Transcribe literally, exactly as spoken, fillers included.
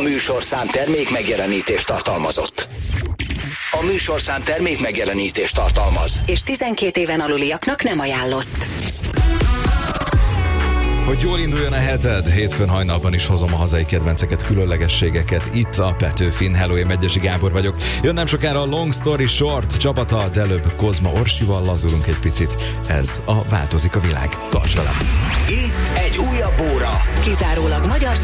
műsorszám termék megjelenítést tartalmazott. A műsorszám termék megjelenítést tartalmaz. És tizenkét éven aluliaknak nem ajánlott. Hogy jól induljon a heted, hétfőn hajnalban is hozom a hazai kedvenceket, különlegességeket. Itt a Petőfin. Hello, én Megyesi Gábor vagyok. Jön nem sokára a Long Story Short csapata, de előbb Kozma Orsival lazulunk egy picit. Ez a Változik a világ. Tarts velem! Itt egy újabb óra. Kizárólag magyar